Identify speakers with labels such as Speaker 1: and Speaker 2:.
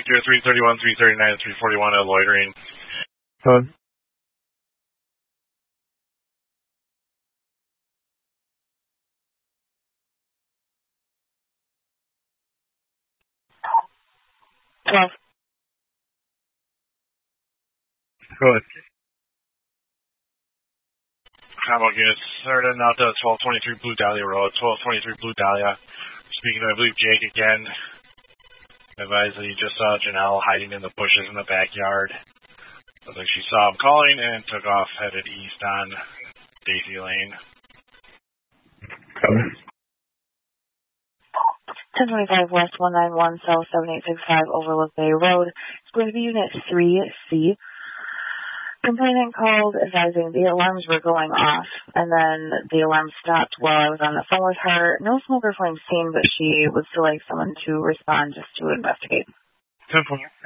Speaker 1: here 331, 339, and 341 at loitering.
Speaker 2: Hello.
Speaker 3: Well,
Speaker 2: Go ahead.
Speaker 1: Combo units started out to 1223 Blue Dahlia Road, 1223 Blue Dahlia. Speaking to, I believe, Jake again. Advised that he just saw Janelle hiding in the bushes in the backyard. Looks like she saw him calling and took off, headed east on Daisy Lane.
Speaker 3: 1025 West 191 South 7865 Overlook Bay Road. It's going to be Unit 3C. Complainant called advising the alarms were going off, and then the alarm stopped while I was on the phone with her. No smoke or flame seen, but she would still like someone to respond just to investigate.
Speaker 2: 10-4.